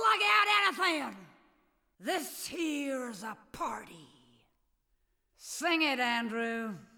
slug out anything. This here's a party. Sing it, Andrew.